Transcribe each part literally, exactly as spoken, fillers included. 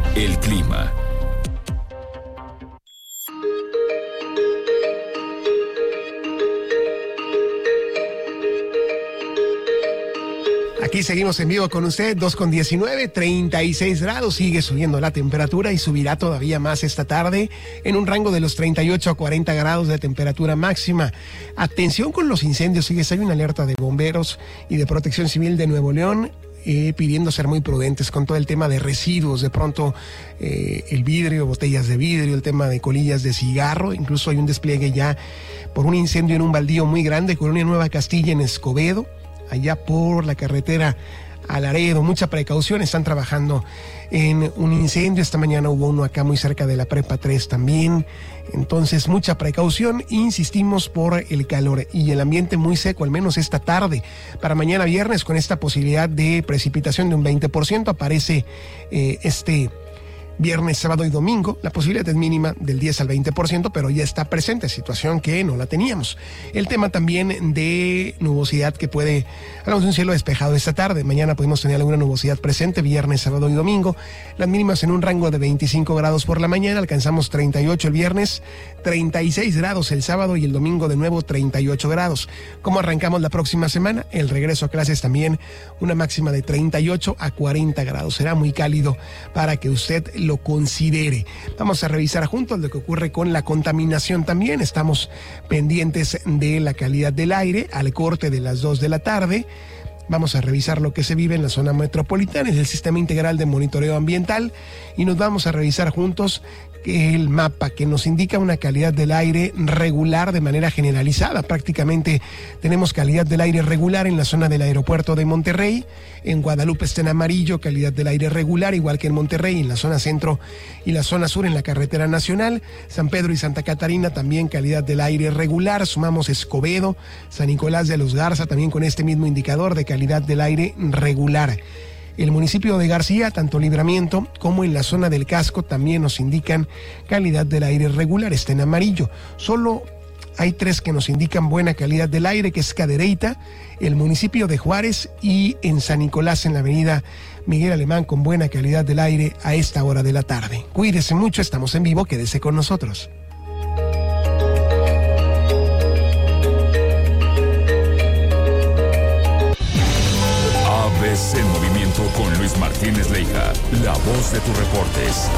El clima. Aquí seguimos en vivo con usted, dos con diecinueve, treinta y seis grados, sigue subiendo la temperatura y subirá todavía más esta tarde en un rango de los treinta y ocho a cuarenta grados de temperatura máxima. Atención con los incendios, sigue, hay una alerta de bomberos y de Protección Civil de Nuevo León, eh, pidiendo ser muy prudentes con todo el tema de residuos, de pronto eh, el vidrio, botellas de vidrio, el tema de colillas de cigarro, incluso hay un despliegue ya por un incendio en un baldío muy grande, Colonia Nueva Castilla en Escobedo, allá por la carretera a Laredo. Mucha precaución, están trabajando en un incendio. Esta mañana hubo uno acá muy cerca de la Prepa tres también. Entonces, mucha precaución. Insistimos por el calor y el ambiente muy seco, al menos esta tarde. Para mañana viernes, con esta posibilidad de precipitación de un veinte por ciento, aparece eh, este viernes, sábado y domingo, la posibilidad es mínima del diez al veinte por ciento, pero ya está presente, situación que no la teníamos. El tema también de nubosidad que puede, hablamos de un cielo despejado esta tarde, mañana podemos tener alguna nubosidad presente, viernes, sábado y domingo, las mínimas en un rango de veinticinco grados por la mañana, alcanzamos treinta y ocho el viernes, treinta y seis grados el sábado y el domingo de nuevo treinta y ocho grados. ¿Cómo arrancamos la próxima semana? El regreso a clases también, una máxima de treinta y ocho a cuarenta grados, será muy cálido para que usted lo considere. Vamos a revisar juntos lo que ocurre con la contaminación también. Estamos pendientes de la calidad del aire al corte de las dos de la tarde. Vamos a revisar lo que se vive en la zona metropolitana, es el Sistema Integral de Monitoreo Ambiental, y nos vamos a revisar juntos el mapa que nos indica una calidad del aire regular de manera generalizada. Prácticamente tenemos calidad del aire regular en la zona del aeropuerto de Monterrey, en Guadalupe está en amarillo, calidad del aire regular, igual que en Monterrey, en la zona centro y la zona sur en la carretera nacional, San Pedro y Santa Catarina también calidad del aire regular, sumamos Escobedo, San Nicolás de los Garza también con este mismo indicador de calidad del aire regular. El municipio de García, tanto Libramiento como en la zona del Casco, también nos indican calidad del aire regular, está en amarillo. Solo hay tres que nos indican buena calidad del aire, que es Cadereyta, el municipio de Juárez y en San Nicolás, en la avenida Miguel Alemán, con buena calidad del aire a esta hora de la tarde. Cuídese mucho, estamos en vivo, quédese con nosotros. A B C Movimiento con Luis Martínez Leija, la voz de tus reportes.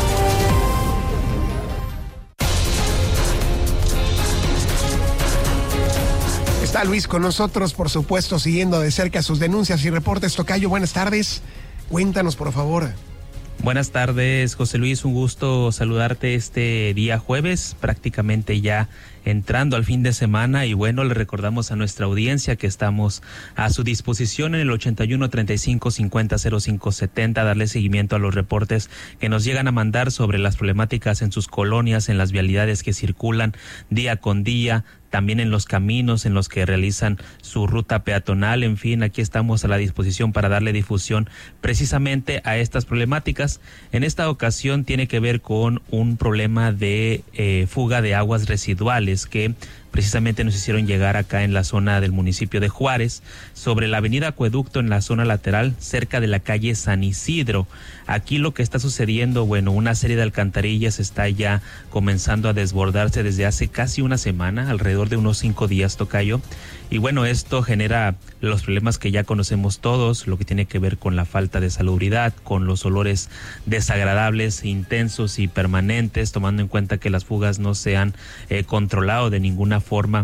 Está Luis con nosotros, por supuesto, siguiendo de cerca sus denuncias y reportes. Tocayo, buenas tardes. Cuéntanos, por favor. Buenas tardes, José Luis. Un gusto saludarte este día jueves, prácticamente ya entrando al fin de semana, y bueno, le recordamos a nuestra audiencia que estamos a su disposición en el ochenta y uno, treinta y cinco, cincuenta, cero cinco, setenta, darle seguimiento a los reportes que nos llegan a mandar sobre las problemáticas en sus colonias, en las vialidades que circulan día con día, también en los caminos en los que realizan su ruta peatonal. En fin, aquí estamos a la disposición para darle difusión precisamente a estas problemáticas. En esta ocasión tiene que ver con un problema de eh, fuga de aguas residuales que precisamente nos hicieron llegar acá en la zona del municipio de Juárez, sobre la avenida Acueducto, en la zona lateral, cerca de la calle San Isidro. Aquí lo que está sucediendo, bueno, una serie de alcantarillas está ya comenzando a desbordarse desde hace casi una semana, alrededor de unos cinco días, Tocayo. Y bueno, esto genera los problemas que ya conocemos todos, lo que tiene que ver con la falta de salubridad, con los olores desagradables, intensos y permanentes, tomando en cuenta que las fugas no se han eh, controlado de ninguna forma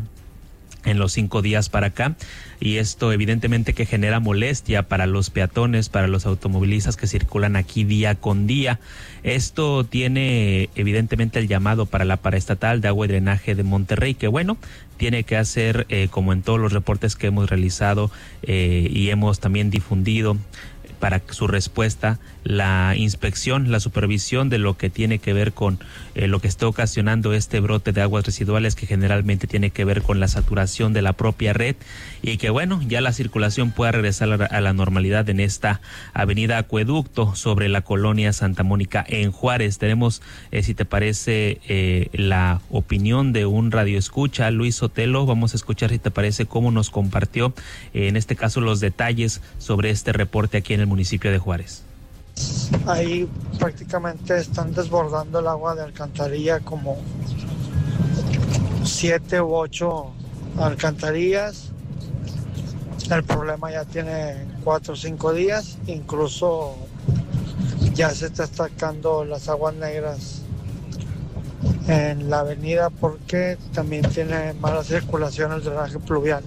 en los cinco días para acá, y esto evidentemente que genera molestia para los peatones, para los automovilistas que circulan aquí día con día. Esto tiene evidentemente el llamado para la paraestatal de agua y drenaje de Monterrey, que bueno, tiene que hacer eh, como en todos los reportes que hemos realizado eh, y hemos también difundido, para su respuesta, la inspección, la supervisión de lo que tiene que ver con eh, lo que está ocasionando este brote de aguas residuales, que generalmente tiene que ver con la saturación de la propia red, y que bueno, ya la circulación pueda regresar a la, a la normalidad en esta avenida Acueducto sobre la colonia Santa Mónica en Juárez. Tenemos, eh, si te parece, eh, la opinión de un radioescucha, Luis Sotelo. Vamos a escuchar, si te parece, cómo nos compartió, eh, en este caso, los detalles sobre este reporte aquí en el municipio de Juárez. Ahí prácticamente están desbordando el agua de alcantarilla, como siete u ocho alcantarillas. El problema ya tiene cuatro o cinco días, incluso ya se está sacando las aguas negras en la avenida porque también tiene mala circulación el drenaje pluvial.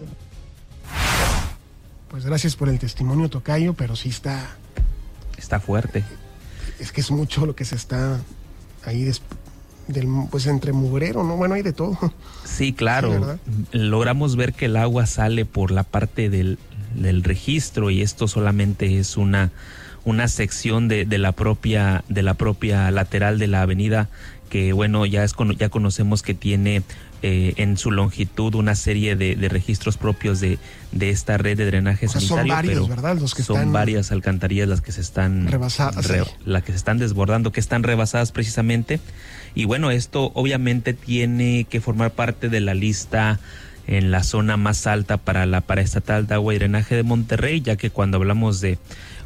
Pues gracias por el testimonio, tocayo, pero sí está... Está fuerte. Es que es mucho lo que se está ahí des, del, pues entre mugrero, ¿no? Bueno, hay de todo. Sí, claro. Sí, logramos ver que el agua sale por la parte del, del registro y esto solamente es una, una sección de, de la propia, de la propia lateral de la avenida que, bueno, ya es ya conocemos que tiene eh, en su longitud una serie de, de registros propios de, de esta red de drenaje, o sea, sanitario, son varios, pero ¿verdad? Los que son están varias alcantarillas las que se están rebasadas, re, sí. las que se están desbordando, que están rebasadas precisamente. Y bueno, esto obviamente tiene que formar parte de la lista en la zona más alta para la paraestatal de agua y drenaje de Monterrey, ya que cuando hablamos de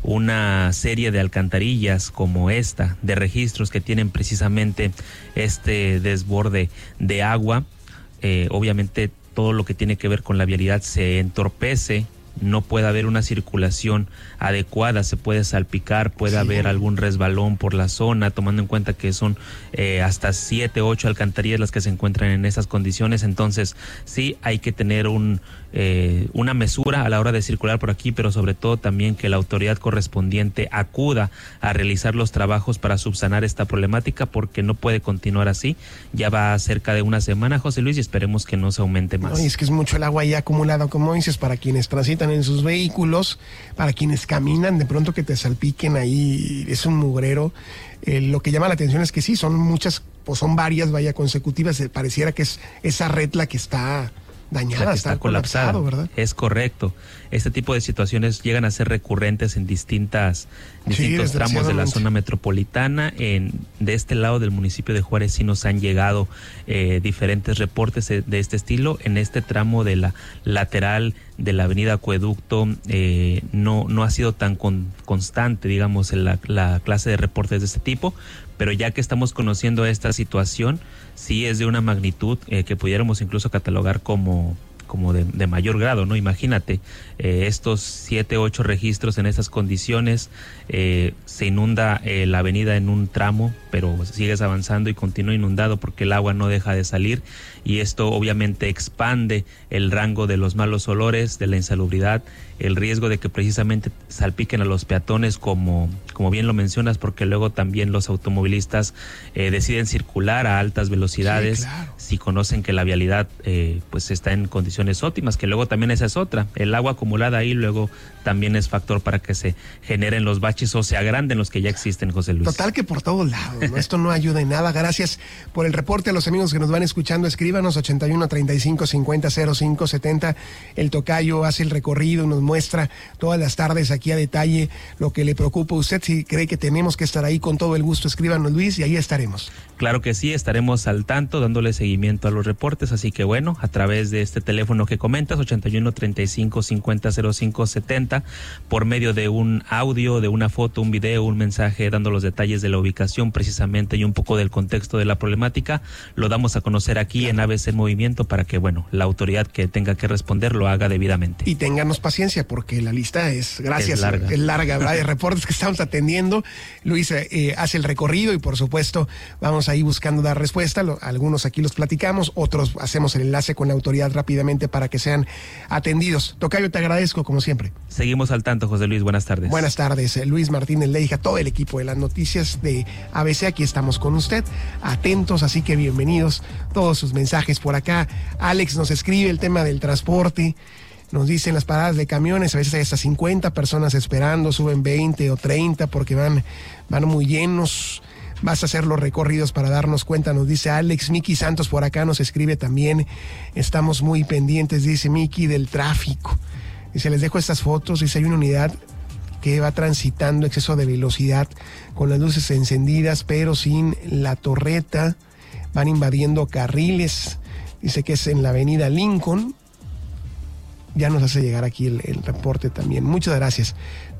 una serie de alcantarillas como esta, de registros que tienen precisamente este desborde de agua, eh, obviamente todo lo que tiene que ver con la vialidad se entorpece, no puede haber una circulación adecuada, se puede salpicar, puede sí. haber algún resbalón por la zona, tomando en cuenta que son eh, hasta siete, ocho alcantarillas las que se encuentran en esas condiciones. Entonces sí hay que tener un eh, una mesura a la hora de circular por aquí, pero sobre todo también que la autoridad correspondiente acuda a realizar los trabajos para subsanar esta problemática, porque no puede continuar así. Ya va cerca de una semana, José Luis, y esperemos que no se aumente más. No, y es que es mucho el agua ahí acumulado, como dices, para quienes transitan en sus vehículos, para quienes caminan, de pronto que te salpiquen ahí, es un mugrero. Eh, lo que llama la atención es que sí, son muchas, pues son varias, vaya, consecutivas, eh, pareciera que es esa red la que está dañada, la que está, está colapsada, ¿verdad? Es correcto. Este tipo de situaciones llegan a ser recurrentes en distintas distintos sí, tramos de la zona metropolitana. En, de este lado del municipio de Juárez sí nos han llegado eh, diferentes reportes de, de este estilo. En este tramo de la lateral de la avenida Acueducto eh, no, no ha sido tan con, constante, digamos, en la, la clase de reportes de este tipo, pero ya que estamos conociendo esta situación, sí es de una magnitud eh, que pudiéramos incluso catalogar como como de, de mayor grado, ¿no? Imagínate, eh, estos siete, ocho registros en estas condiciones, eh, se inunda eh, la avenida en un tramo, pero sigues avanzando y continúa inundado porque el agua no deja de salir, y esto obviamente expande el rango de los malos olores, de la insalubridad, el riesgo de que precisamente salpiquen a los peatones, como, como bien lo mencionas, porque luego también los automovilistas eh, deciden circular a altas velocidades, sí, claro. Si conocen que la vialidad eh, pues está en condiciones óptimas, que luego también esa es otra, el agua acumulada ahí luego también es factor para que se generen los baches o se agranden los que ya existen, José Luis. Total que por todos lados, ¿no? Esto no ayuda en nada. Gracias por el reporte a los amigos que nos van escuchando. Escríbanos ochenta y uno, treinta y cinco, cincuenta, cero cinco, setenta. El tocayo hace el recorrido, nos muestra todas las tardes aquí a detalle lo que le preocupa a usted. Si cree que tenemos que estar ahí, con todo el gusto, escríbanos, Luis, y ahí estaremos. Claro que sí, estaremos al tanto, dándole seguimiento a los reportes, así que bueno, a través de este teléfono que comentas, ochenta y uno, treinta y cinco, cincuenta, cero cinco, setenta, por medio de un audio, de una foto, un video, un mensaje, dando los detalles de la ubicación precisamente y un poco del contexto de la problemática, lo damos a conocer aquí claro. en A B C Movimiento, para que, bueno, la autoridad que tenga que responder lo haga debidamente. Y ténganos paciencia, porque la lista es, gracias, es larga, es larga, ¿verdad? Hay reportes que estamos atendiendo. Luis eh, hace el recorrido y, por supuesto, vamos ahí buscando dar respuesta. Lo, algunos aquí los platicamos, otros hacemos el enlace con la autoridad rápidamente para que sean atendidos. Tocayo, te agradezco, como siempre. Seguimos al tanto, José Luis. Buenas tardes. Buenas tardes, eh, Luis Martínez Leija, todo el equipo de las noticias de A B C, aquí estamos con usted, atentos, así que bienvenidos todos sus mensajes por acá. Alex nos escribe el tema del transporte. Nos dicen las paradas de camiones, a veces hay hasta cincuenta personas esperando, suben veinte o treinta porque van, van muy llenos. Vas a hacer los recorridos para darnos cuenta, nos dice Alex. Miki Santos por acá nos escribe también. Estamos muy pendientes, dice Miki, del tráfico. Dice, les dejo estas fotos, dice, hay una unidad que va transitando exceso de velocidad con las luces encendidas, pero sin la torreta. Van invadiendo carriles. Dice que es en la avenida Lincoln. Ya nos hace llegar aquí el, el reporte también. Muchas gracias.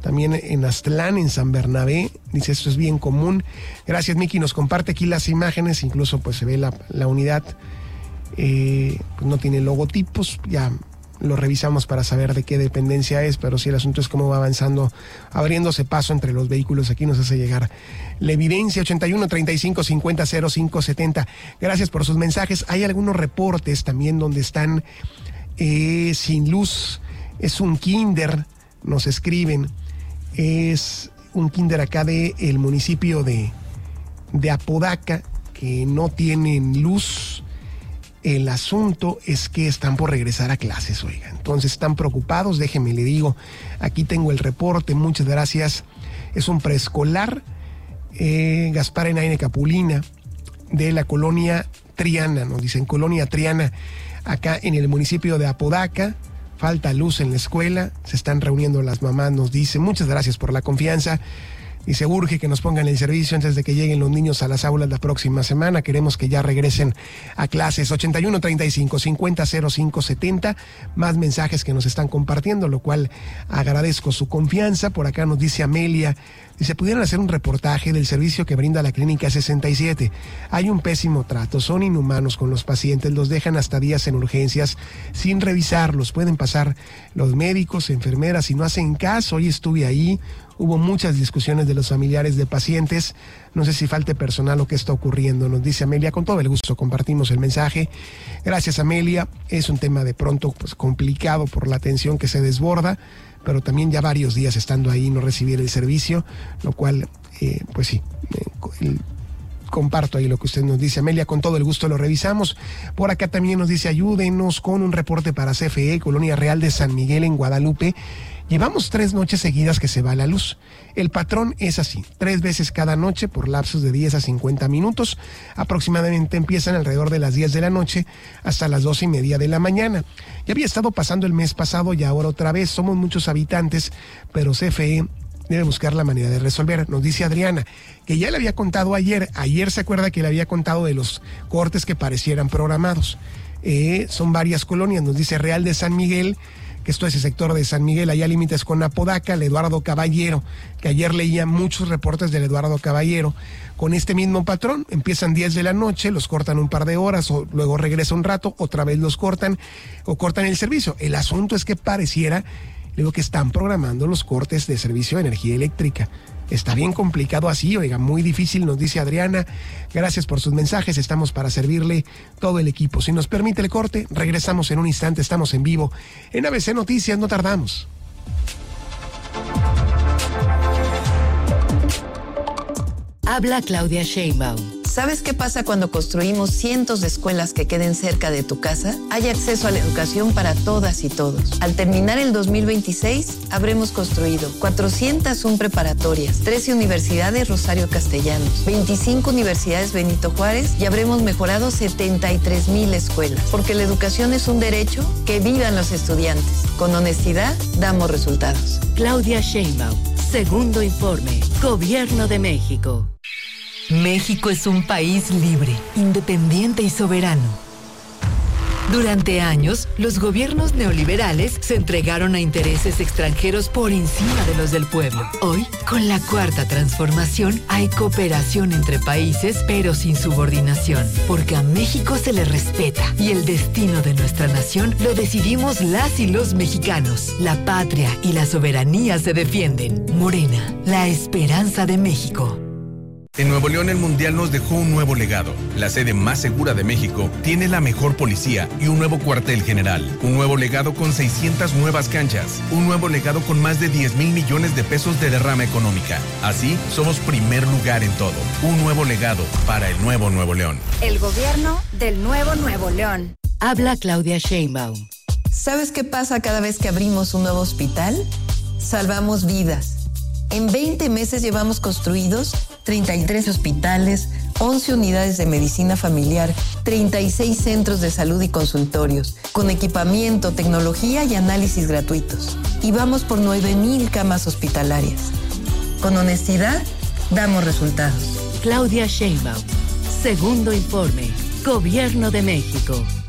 también en Aztlán, en San Bernabé, dice esto es bien común. Gracias, Miki, nos comparte aquí las imágenes, incluso pues se ve la, la unidad, eh, pues no tiene logotipos, ya lo revisamos para saber de qué dependencia es, pero sí el asunto es cómo va avanzando, abriéndose paso entre los vehículos. Aquí nos hace llegar la evidencia. Ochenta y uno, treinta y cinco, cincuenta, cero cinco, setenta. Gracias por sus mensajes. Hay algunos reportes también donde están eh, sin luz. Es un kinder, nos escriben. Es un kinder acá de el municipio de, de Apodaca, que no tienen luz. El asunto es que están por regresar a clases, oiga. Entonces están preocupados, déjenme le digo. Aquí tengo el reporte, muchas gracias. Es un preescolar, eh, Gaspar Enaine Capulina, de la colonia Triana, nos dicen, colonia Triana, acá en el municipio de Apodaca. Falta luz en la escuela, se están reuniendo las mamás, nos dicen. Muchas gracias por la confianza. Y se urge que nos pongan el servicio antes de que lleguen los niños a las aulas la próxima semana. Queremos que ya regresen a clases. Ochenta y uno, treinta y cinco, cincuenta, cero cinco, setenta. Más mensajes que nos están compartiendo, lo cual agradezco su confianza. Por acá nos dice Amelia, dice, pudieran hacer un reportaje del servicio que brinda la Clínica sesenta y siete. Hay un pésimo trato, son inhumanos con los pacientes, los dejan hasta días en urgencias sin revisarlos. Pueden pasar los médicos, enfermeras, y no hacen caso. Hoy estuve ahí. Hubo muchas discusiones de los familiares de pacientes. No sé si falte personal o qué está ocurriendo, nos dice Amelia. Con todo el gusto compartimos el mensaje. Gracias, Amelia. Es un tema de pronto pues complicado por la atención que se desborda, pero también ya varios días estando ahí no recibir el servicio, lo cual, eh, pues sí, eh, el, comparto ahí lo que usted nos dice, Amelia. Con todo el gusto lo revisamos. Por acá también nos dice, ayúdenos con un reporte para C F E, Colonia Real de San Miguel en Guadalupe. Llevamos tres noches seguidas que se va la luz. El patrón es así, tres veces cada noche por lapsos de diez a cincuenta minutos. Aproximadamente empiezan alrededor de las diez de la noche hasta las doce y media de la mañana. Ya había estado pasando el mes pasado y ahora otra vez. Somos muchos habitantes, pero C F E debe buscar la manera de resolver. Nos dice Adriana, que ya le había contado ayer. Ayer se acuerda que le había contado de los cortes que parecieran programados. Eh, son varias colonias, nos dice Real de San Miguel, que esto es el sector de San Miguel, allá límites con Apodaca, el Eduardo Caballero, que ayer leía muchos reportes del Eduardo Caballero, con este mismo patrón. Empiezan diez de la noche, los cortan un par de horas, o luego regresa un rato, otra vez los cortan, o cortan el servicio. El asunto es que pareciera, luego que están programando los cortes de servicio de energía eléctrica. Está bien complicado así, oiga, muy difícil, nos dice Adriana. Gracias por sus mensajes, estamos para servirle todo el equipo. Si nos permite el corte, regresamos en un instante, estamos en vivo en A B C Noticias, no tardamos. Habla Claudia Sheinbaum. ¿Sabes qué pasa cuando construimos cientos de escuelas que queden cerca de tu casa? Hay acceso a la educación para todas y todos. Al terminar el dos mil veintiséis, habremos construido cuatrocientas una preparatorias, trece universidades Rosario Castellanos, veinticinco universidades Benito Juárez y habremos mejorado setenta y tres mil escuelas. Porque la educación es un derecho, que vivan los estudiantes. Con honestidad, damos resultados. Claudia Sheinbaum, segundo informe, Gobierno de México. México es un país libre, independiente y soberano. Durante años, los gobiernos neoliberales se entregaron a intereses extranjeros por encima de los del pueblo. Hoy, con la cuarta transformación, hay cooperación entre países, pero sin subordinación, porque a México se le respeta y el destino de nuestra nación lo decidimos las y los mexicanos. La patria y la soberanía se defienden. Morena, la esperanza de México. En Nuevo León, el Mundial nos dejó un nuevo legado. La sede más segura de México tiene la mejor policía y un nuevo cuartel general. Un nuevo legado con seiscientas nuevas canchas. Un nuevo legado con más de diez mil millones de pesos de derrama económica. Así, somos primer lugar en todo. Un nuevo legado para el nuevo Nuevo León. El gobierno del nuevo Nuevo León. Habla Claudia Sheinbaum. ¿Sabes qué pasa cada vez que abrimos un nuevo hospital? Salvamos vidas. En veinte meses llevamos construidos treinta y tres hospitales, once unidades de medicina familiar, treinta y seis centros de salud y consultorios, con equipamiento, tecnología y análisis gratuitos. Y vamos por nueve mil camas hospitalarias. Con honestidad, damos resultados. Claudia Sheinbaum, segundo informe, Gobierno de México.